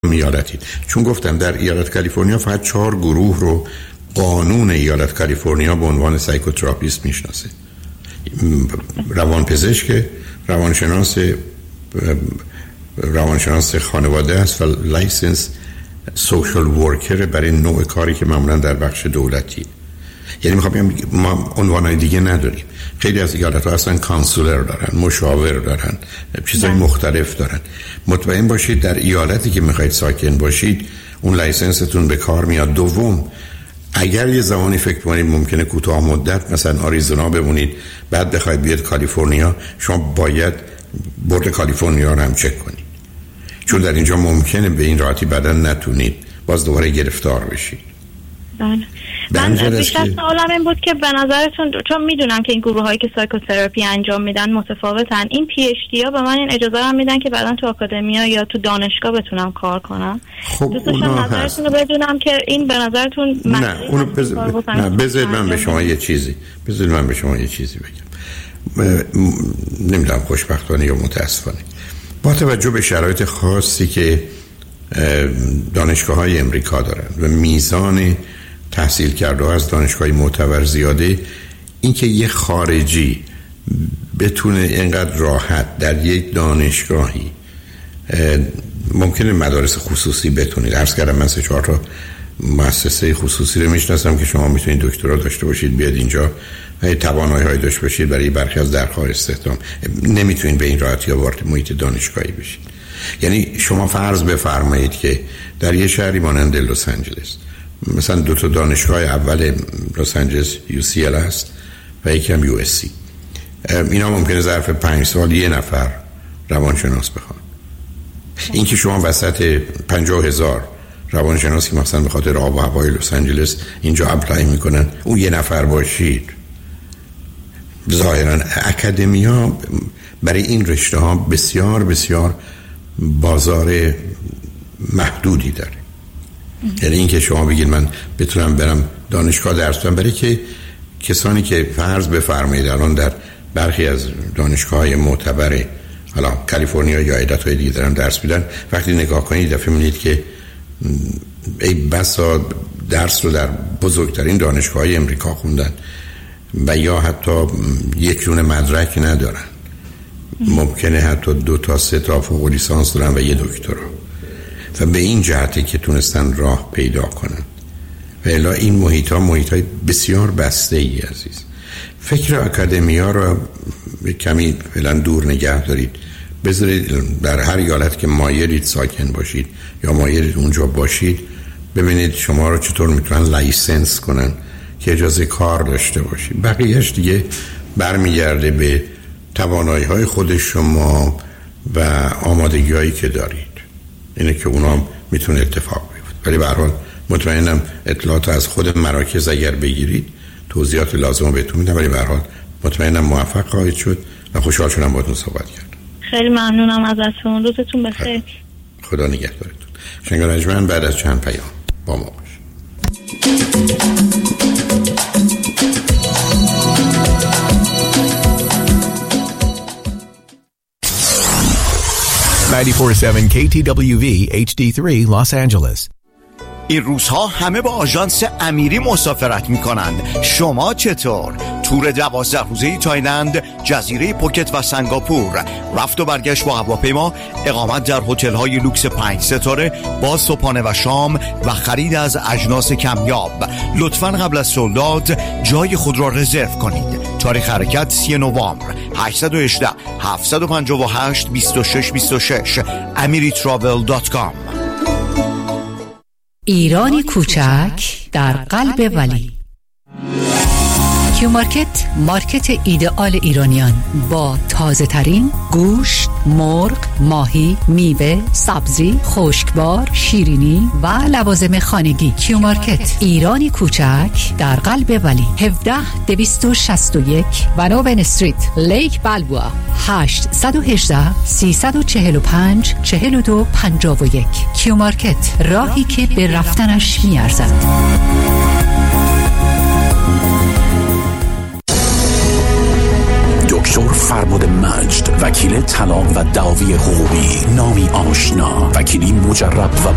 ایالتی، چون گفتم در ایالت کالیفرنیا فقط 4 گروه رو قانون ایالت کالیفرنیا به عنوان سایکوتراپیست میشناسه: روانپزشک، روانشناس خانواده است و لایسنس سوشال ورکر برای نوع کاری که معمولا در بخش دولتی. یعنی میخوام بگم ما عنوانای دیگه نداریم. خیلی از ایالت‌ها اصلا کانسولر دارن، مشاور دارن، چیزای مختلف دارن. مطمئن باشید در ایالتی که میخواید ساکن باشید اون لایسنستون به کار میاد. دوم، اگر یه زمانی فکر کنید ممکنه کوتاه مدت مثلا آریزونا بمونید بعد بخواید بیاد کالیفرنیا، شما باید بورد کالیفرنیا رو هم چک کنید، چون در اینجا ممکنه به این راحتی بعداً نتونید باز دوباره گرفتار بشید. بله. من بیشتر سوالم این بود که به نظرتون، چون میدونم که این گروه هایی که سایکوتراپی انجام میدن متفاوتن، این پی اچ دی ها به من این اجازه هم میدن که بعدا تو آکادمیا یا تو دانشگاه بتونم کار کنم. خب دوست داشتم نظرتون رو بدونم که این به نظرتون نه اونو بذارید من به شما یه چیزی بگم. نمیدونم خوشبختانه یا متاسفانه با توجه به شرایط خاصی که دانشگاه‌های امریکا دارن و میزان تحصیل کرده از دانشگاهی معتبر زیاده، اینکه یه خارجی بتونه اینقدر راحت در یک دانشگاهی، ممکنه مدارس خصوصی بتونید، عرض کردم من 3-4 تا مؤسسه خصوصی رو میشناسم که شما میتونید دکترا داشته باشید بیاد اینجا و توانایی‌های داشته باشید برای برخی از درخواست استخدام، نمیتونید به این راحتی وارد محیط دانشگاهی بشید. یعنی شما فرض بفرمایید که در یه شهری مانند لس آنجلس مثلا 2 تا دانشگاه اول لس آنجلس UCL هست و یکی هم USC، اینا ممکنه ظرف 5 سال یه نفر روانشناس بخوان. این که شما وسط 50,000 روانشناسی مثلا به خاطر آب و هوای لس آنجلس اینجا اپلای میکنن اون یه نفر باشید، ظاهرا اکادمیا برای این رشته ها بسیار بسیار بازار محدودی داره. یعنی این که شما بگید من بتونم برم دانشگاه درس بدم، برای که کسانی که فرض بفرمایید الان در برخی از دانشگاه‌های معتبر حالا کالیفرنیا یا ایالت‌های دیگه دارن درس میدن، وقتی نگاه کنید دفعه می‌بینید که ای بسا درس رو در بزرگترین دانشگاه‌های امریکا خوندن و یا حتی یک دونه مدرک ندارن، ممکنه حتی 2 تا 3 تا فوق لیسانس دارن و یه دکترا، و به این جهته که تونستن راه پیدا کنن. و الا این محیط‌های بسیار بسته‌ای عزیز. فکر اکادمیا رو کمی فعلا دور نگه دارید، بذارید در هر ایالت که مایلید ساکن باشید یا مایلید اونجا باشید ببینید شما رو چطور میتونن لایسنس کنن که اجازه کار داشته باشید. بقیهش دیگه برمیگرده به توانایی‌های خود شما و آمادگی‌هایی که دارید. اینه که اونا میتونه اتفاق بیفته. ولی به هر حال مطمئنم اطلاعات از خود مراکز اگر بگیرید توضیحات لازم رو بهتون میدم، ولی به هر حال مطمئنم موفق خواهید شد و خوشحال شدم باهاتون صحبت کردم. خیلی ممنونم ازتون. روزتون بخیر. خدا نگهدارتون. شنگ رجمن بعد از چند پیام با ما باش. 94.7 KTWV HD3 Los Angeles. این روزها همه با آژانس امیری مسافرت می‌کنند. شما چطور؟ تور 12 روزه تایلند، جزیره پوکت و سنگاپور، رفت و برگشت با هواپیما، اقامت در هتل‌های لوکس 5 ستاره با صبحانه و شام و خرید از اجناس کمیاب. لطفاً قبل از سولداد جای خود را رزرو کنید. تاریخ حرکت 3 نوامبر. 818 758 2626 amiritravel.com. ایرانی کوچک در قلب ولی. کیو مارکت، مارکت ایدئال ایرانیان با تازه ترین گوشت، مرغ، ماهی، میوه، سبزی، خشکبار، شیرینی و لوازم خانگی. کیو مارکت ایرانی کوچک در قلب ولی. 17261 ونوون استریت، لیک بالبوا. 818 345 4251. کیو مارکت، راهی که به رفتنش میارزد. دکتر فرباد مجد، وکیل طلاق و دعاوی حقوقی، نامی آشنا، وکیلی مجرب و